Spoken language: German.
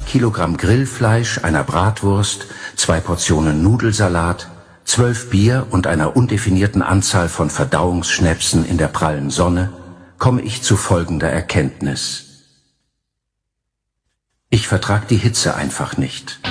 Kilogramm Grillfleisch, einer Bratwurst, 2 Portionen Nudelsalat, 12 Bier und einer undefinierten Anzahl von Verdauungsschnäpsen in der prallen Sonne komme ich zu folgender Erkenntnis: Ich vertrag die Hitze einfach nicht.